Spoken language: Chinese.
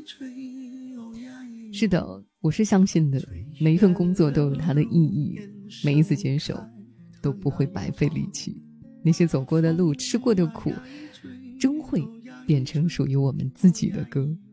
是的，我是相信的，每一份工作都有它的意义，每一次坚守都不会白费力气，那些走过的路，吃过的苦，终会变成属于我们自己的歌。